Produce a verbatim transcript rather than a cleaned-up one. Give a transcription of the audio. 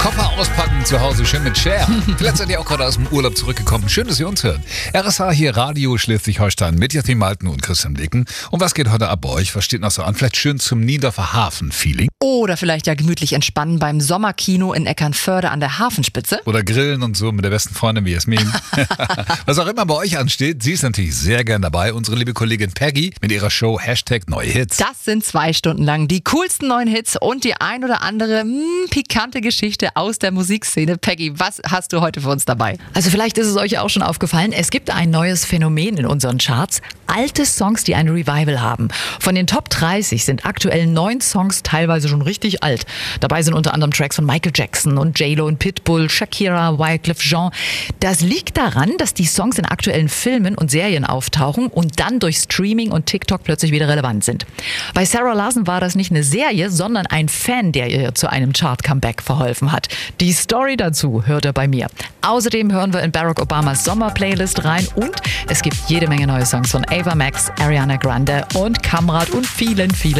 Koffer auspacken zu Hause, schön mit Cher. Vielleicht seid ihr auch gerade aus dem Urlaub zurückgekommen. Schön, dass ihr uns hört. R S H hier, Radio Schleswig-Holstein mit Jasmin Malten und Christian Dicken. Und was geht heute ab bei euch? Was steht noch so an? Vielleicht schön zum Niendorfer Hafen-Feeling. Oder vielleicht ja gemütlich entspannen beim Sommerkino in Eckernförde an der Hafenspitze. Oder grillen und so mit der besten Freundin wie Jasmin. Was auch immer bei euch ansteht, sie ist natürlich sehr gern dabei. Unsere liebe Kollegin Peggy mit ihrer Show Hashtag Neue Hits. Das sind zwei Stunden lang die coolsten neuen Hits und die ein oder andere mh, pikante Geschichte aus der Musikszene. Peggy, was hast du heute für uns dabei? Also vielleicht ist es euch auch schon aufgefallen, es gibt ein neues Phänomen in unseren Charts. Alte Songs, die ein Revival haben. Von den Top dreißig sind aktuell neun Songs teilweise schon richtig alt. Dabei sind unter anderem Tracks von Michael Jackson und J-Lo und Pitbull, Shakira, Wyclef Jean. Das liegt daran, dass die Songs in aktuellen Filmen und Serien auftauchen und dann durch Streaming und TikTok plötzlich wieder relevant sind. Bei Sarah Larson war das nicht eine Serie, sondern ein Fan, der ihr zu einem Chart-Comeback verholfen hat. Die Story dazu hört ihr bei mir. Außerdem hören wir in Barack Obamas Sommer-Playlist rein und es gibt jede Menge neue Songs von Ava Max, Ariana Grande und Kamrat und vielen, vielen